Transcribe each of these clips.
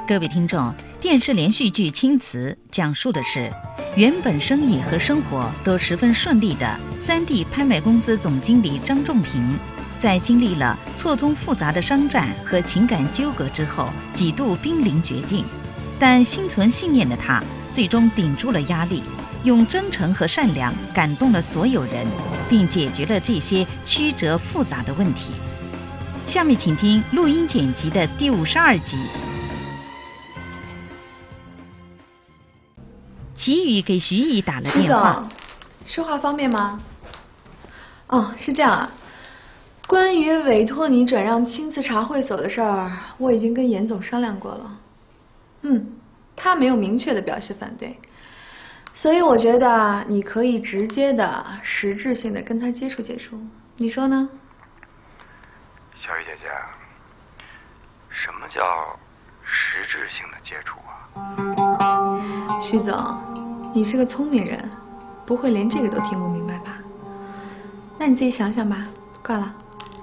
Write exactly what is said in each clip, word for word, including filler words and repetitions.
各位听众，电视连续剧《青瓷》讲述的是原本生意和生活都十分顺利的三 D 拍卖公司总经理张仲平，在经历了错综复杂的商战和情感纠葛之后，几度濒临绝境。但心存信念的他，最终顶住了压力，用真诚和善良感动了所有人，并解决了这些曲折复杂的问题。下面请听录音剪辑的第五十二集。齐宇给徐毅打了电话。 说话方便吗？哦，是这样啊。关于委托你转让青瓷茶会所的事儿，我已经跟严总商量过了。嗯，他没有明确的表示反对，所以我觉得你可以直接的、实质性的跟他接触接触，你说呢？ 小雨姐姐，什么叫实质性的接触啊？ 徐总，你是个聪明人，不会连这个都听不明白吧？那你自己想想吧。挂了。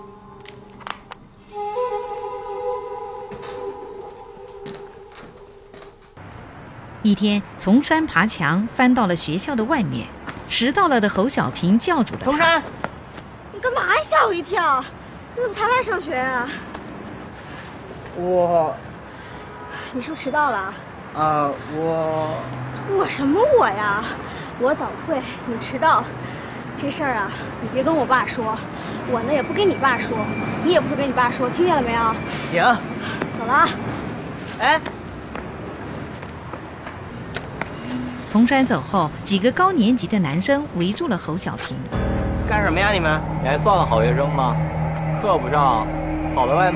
一天，从山爬墙翻到了学校的外面，迟到了的侯小平叫住了他。 从山，你干嘛呀？吓我一跳！你怎么才来上学啊？ 我， 你是不是迟到了？ 啊、呃，我。 我什么我呀？我早退，你迟到，这事儿啊，你别跟我爸说，我呢也不跟你爸说，你也不会跟你爸说，听见了没有？ 行。 走了啊。 哎。 从山走后，几个高年级的男生围住了侯小平。 干什么呀你们？ 你还算个好学生吗？课不上，跑到外面。